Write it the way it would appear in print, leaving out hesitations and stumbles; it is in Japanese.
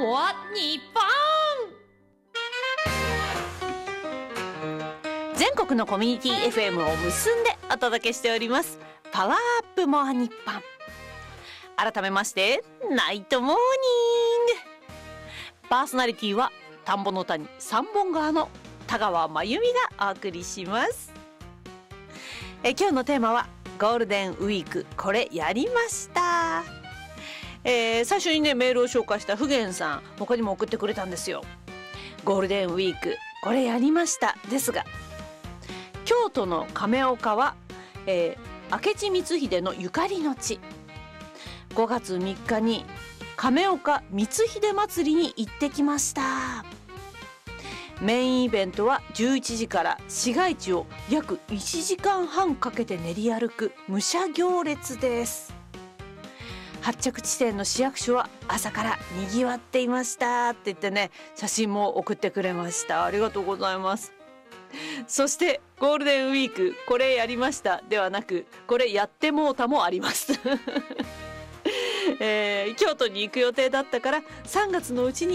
我日本。 全国のコミュニティ FM を結んでお届けしておりますパワーアップモアニッポン。改めましてナイトモーニング。パーソナリティは田んぼの谷三本川の田川真由美がお送りします。今日のテーマはゴールデンウィークこれやりました。最初にねメールを紹介したふげんさん、他にも送ってくれたんですよ。ゴールデンウィークこれやりましたですが、京都の亀岡は、明智光秀のゆかりの地。5月3日に亀岡光秀祭りに行ってきました。メインイベントは11時から市街地を約1時間半かけて練り歩く武者行列です。発着地点の市役所は朝からにぎわっていましたって言ってね、写真も送ってくれました。ありがとうございます。そしてゴールデンウィークこれやりましたではなく、これやってもうたもあります京都に行く予定だったから3月のうちに